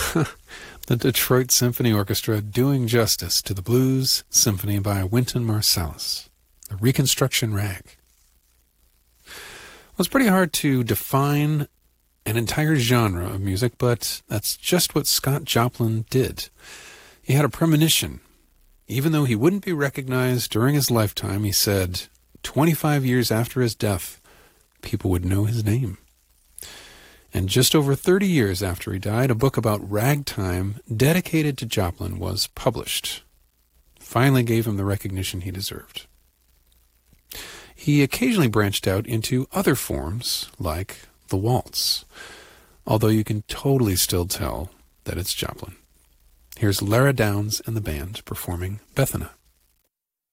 The Detroit Symphony Orchestra doing justice to the blues symphony by Wynton Marsalis, the Reconstruction Rag. Well, it's pretty hard to define an entire genre of music, but that's just what Scott Joplin did. He had a premonition. Even though he wouldn't be recognized during his lifetime, he said 25 years after his death, people would know his name. And just over 30 years after he died, a book about ragtime dedicated to Joplin was published. Finally gave him the recognition he deserved. He occasionally branched out into other forms, like the waltz, although you can totally still tell that it's Joplin. Here's Lara Downs and the band performing Bethana.